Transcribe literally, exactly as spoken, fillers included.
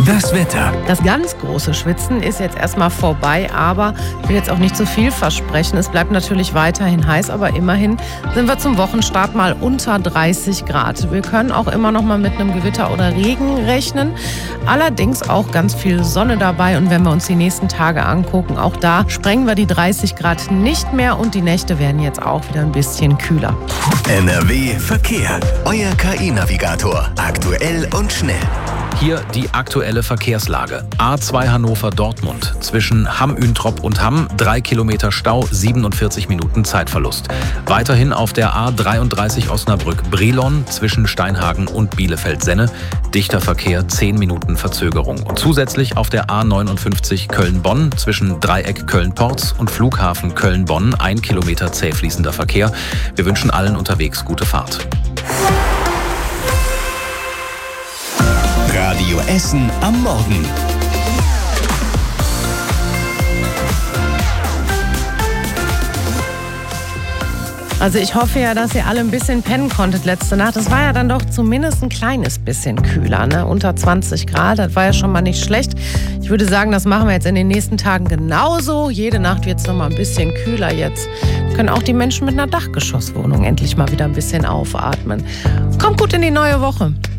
Das Wetter. Das ganz große Schwitzen ist jetzt erstmal vorbei, aber ich will jetzt auch nicht zu viel versprechen. Es bleibt natürlich weiterhin heiß, aber immerhin sind wir zum Wochenstart mal unter dreißig Grad. Wir können auch immer noch mal mit einem Gewitter oder Regen rechnen. Allerdings auch ganz viel Sonne dabei. Und wenn wir uns die nächsten Tage angucken, auch da sprengen wir die dreißig Grad nicht mehr und die Nächte werden jetzt auch wieder ein bisschen kühler. N R W Verkehr. Euer K I-Navigator. Aktuell und schnell. Hier die aktuelle Verkehrslage. A zwei Hannover-Dortmund. Zwischen Hamm-Üntrop und Hamm drei Kilometer Stau, siebenundvierzig Minuten Zeitverlust. Weiterhin auf der A dreiunddreißig Osnabrück-Brilon zwischen Steinhagen und Bielefeld-Senne. Dichter Verkehr, zehn Minuten Verzögerung. Und zusätzlich auf der A neunundfünfzig Köln-Bonn zwischen Dreieck Köln-Porz und Flughafen Köln-Bonn ein Kilometer zäh fließender Verkehr. Wir wünschen allen unterwegs gute Fahrt. Radio Essen am Morgen. Also ich hoffe ja, dass ihr alle ein bisschen pennen konntet letzte Nacht. Es war ja dann doch zumindest ein kleines bisschen kühler, ne? Unter zwanzig Grad, das war ja schon mal nicht schlecht. Ich würde sagen, das machen wir jetzt in den nächsten Tagen genauso. Jede Nacht wird es noch mal ein bisschen kühler jetzt. Können auch die Menschen mit einer Dachgeschosswohnung endlich mal wieder ein bisschen aufatmen. Kommt gut in die neue Woche.